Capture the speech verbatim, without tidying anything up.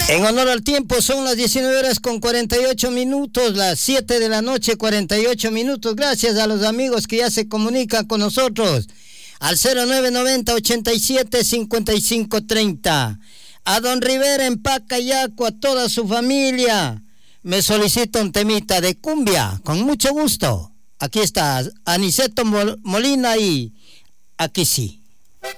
En honor al tiempo son las diecinueve horas con cuarenta y ocho minutos, las siete de la noche cuarenta y ocho minutos. Gracias a los amigos que ya se comunican con nosotros al cero nueve noventa ochenta y siete cincuenta y cinco treinta. A don Rivera en Pacayaco, a toda su familia, me solicita un temita de cumbia, con mucho gusto. Aquí está Aniceto Molina y aquí sí.